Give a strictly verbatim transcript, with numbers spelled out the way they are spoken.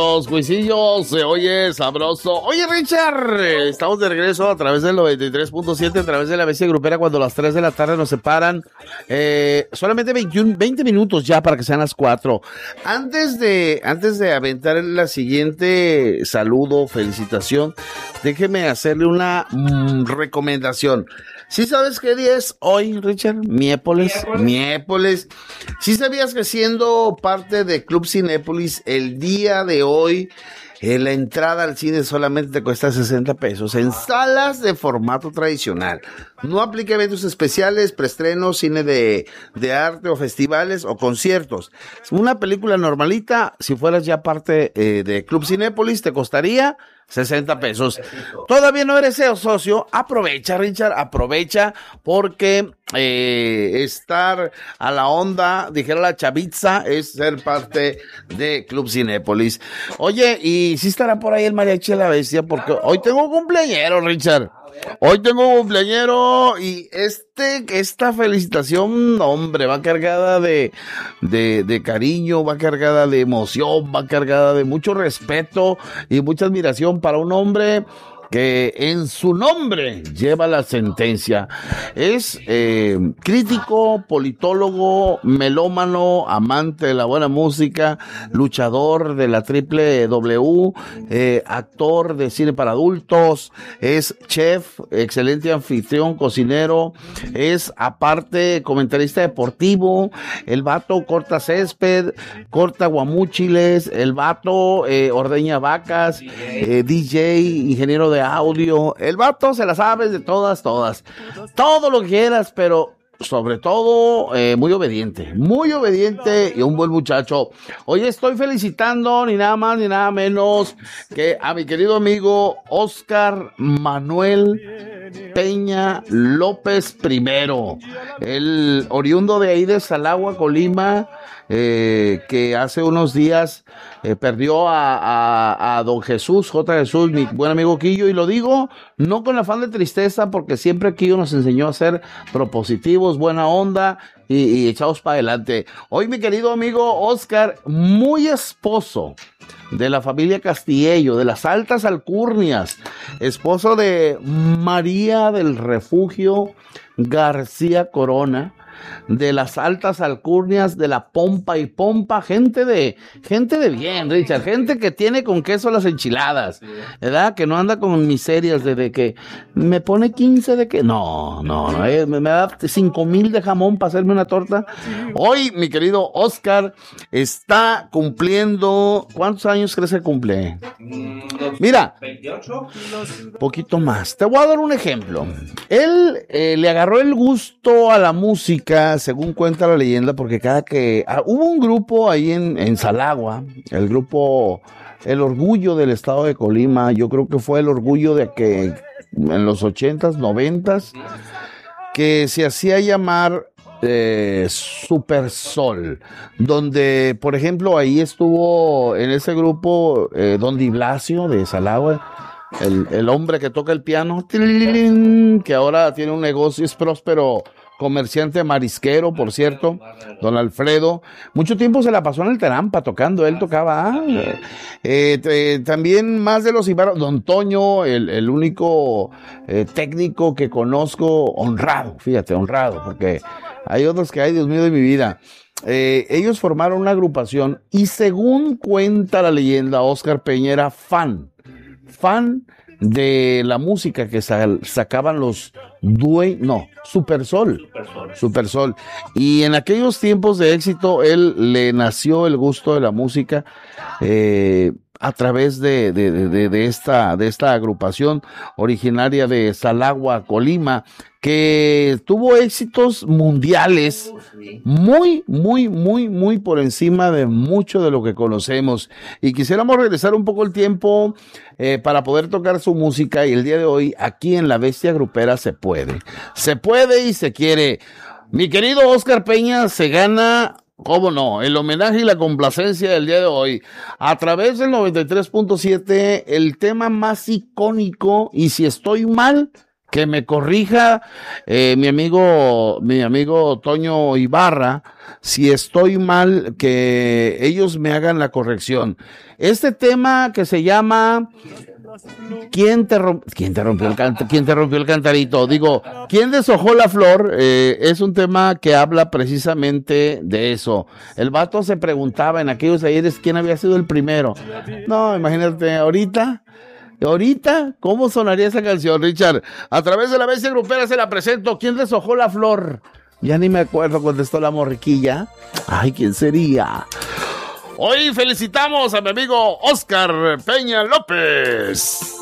Los juicillos se oye sabroso. Oye, Richard, estamos de regreso a través del noventa y tres punto siete, a través de la bestia grupera, cuando las tres de la tarde nos separan. Eh, solamente veintiuno, veinte minutos ya para que sean las cuatro. Antes de, antes de aventar la siguiente saludo, felicitación, déjeme hacerle una mm, recomendación. ¿Sí sabes qué día es hoy, Richard? Miércoles. Miércoles. ¿Sí sabías que siendo parte de Club Cinépolis, el día de hoy, eh, la entrada al cine solamente te cuesta sesenta pesos en salas de formato tradicional? No aplica eventos especiales, preestrenos, cine de, de arte o festivales o conciertos. Una película normalita, si fueras ya parte eh, de Club Cinépolis, te costaría sesenta pesos. Todavía no eres socio, aprovecha, Richard, aprovecha, porque eh, estar a la onda, dijera la chaviza, es ser parte de Club Cinépolis. Oye, y si estará por ahí el mariachi de la bestia, porque hoy tengo un cumpleañero, Richard. Hoy tengo un cumpleañero y este, esta felicitación, hombre, va cargada de, de, de cariño, va cargada de emoción, va cargada de mucho respeto y mucha admiración para un hombre que en su nombre lleva la sentencia. Es eh, crítico, politólogo, melómano, amante de la buena música, luchador de la triple W, eh, actor de cine para adultos, es chef, excelente anfitrión, cocinero, es aparte comentarista deportivo. El vato corta césped, corta guamúchiles, el vato eh, ordeña vacas, eh, D J, ingeniero de audio, el vato se la sabe de todas, todas, todo lo que quieras, pero sobre todo eh, muy obediente, muy obediente y un buen muchacho. Hoy estoy felicitando ni nada más ni nada menos que a mi querido amigo Oscar Manuel Peña López primero, el oriundo de ahí de Salagua, Colima, eh, que hace unos días eh, perdió a, a, a don Jesús, J. Jesús, mi buen amigo Quillo, y lo digo no con afán de tristeza, porque siempre Quillo nos enseñó a ser propositivos, buena onda y, y echados para adelante. Hoy mi querido amigo Oscar, muy esposo de la familia Castillo, de las Altas Alcurnias, esposo de María del Refugio García Corona, de las Altas Alcurnias, de la Pompa y Pompa, gente de, gente de bien, Richard, gente que tiene con queso las enchiladas, ¿verdad? Que no anda con miserias de, de que me pone quince de que, no, no, no, eh, me, me da cinco mil de jamón para hacerme una torta. Hoy, mi querido Oscar, está cumpliendo, ¿cuántos años crees que cumple? Mira, veintiocho. Poquito más. Te voy a dar un ejemplo. Él eh, le agarró el gusto a la música, según cuenta la leyenda, porque cada que ah, hubo un grupo ahí en, en Salagua, el grupo El Orgullo del estado de Colima, yo creo que fue el orgullo de que en los ochentas, noventas, que se hacía llamar eh, Super Sol, donde, por ejemplo, ahí estuvo en ese grupo eh, Don Di Blasio de Salagua, el, el hombre que toca el piano, que ahora tiene un negocio, es próspero comerciante marisquero, por cierto, don Alfredo. Mucho tiempo se la pasó en el Terampa tocando, él tocaba. Ah, eh, eh, también más de los Ibarra, don Toño, el, el único eh, técnico que conozco, honrado, fíjate, honrado, porque hay otros que hay, Dios mío de mi vida. Eh, ellos formaron una agrupación y según cuenta la leyenda, Oscar Peña era fan, fan de la música que sa- sacaban los Due, no, Super Sol, Super Sol. Super Sol. Y en aquellos tiempos de éxito, él le nació el gusto de la música eh, a través de, de, de, de, esta, de esta agrupación originaria de Salagua, Colima, que tuvo éxitos mundiales muy, muy, muy, muy por encima de mucho de lo que conocemos. Y quisiéramos regresar un poco el tiempo eh, para poder tocar su música, y el día de hoy aquí en La Bestia Grupera se puede. Se puede y se quiere. Mi querido Oscar Peña se gana, cómo no, el homenaje y la complacencia del día de hoy. A través del noventa y tres punto siete, el tema más icónico, y si estoy mal, que me corrija eh, mi amigo, mi amigo Toño Ibarra, si estoy mal, que ellos me hagan la corrección. Este tema que se llama ¿Quién te, romp ¿Quién te rompió el canta ¿Quién te rompió el cantarito? Digo, ¿quién deshojó la flor? Eh, es un tema que habla precisamente de eso. El vato se preguntaba en aquellos ayeres quién había sido el primero. No, imagínate, ahorita, ahorita, ¿cómo sonaría esa canción, Richard? A través de la bestia grupera se la presento. ¿Quién deshojó la flor? Ya ni me acuerdo, contestó la morriquilla. Ay, ¿quién sería? Hoy felicitamos a mi amigo Oscar Peña López.